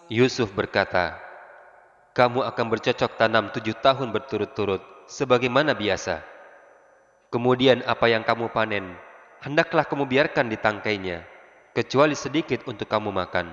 Yusuf berkata, "Kamu akan bercocok tanam 7 tahun berturut-turut, sebagaimana biasa. Kemudian apa yang kamu panen, hendaklah kamu biarkan di tangkainya, kecuali sedikit untuk kamu makan.